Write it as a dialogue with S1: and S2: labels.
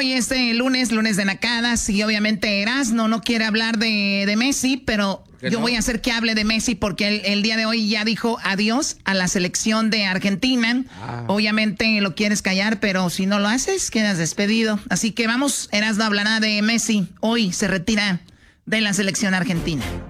S1: hoy lunes de nacadas, y obviamente Erasmo no quiere hablar de Messi, pero yo voy a hacer que hable de Messi porque el día de hoy ya dijo adiós a la selección de Argentina. Obviamente lo quieres callar, pero si no lo haces, quedas despedido. Así que vamos, Erasmo hablará de Messi. Hoy se retira de la selección argentina.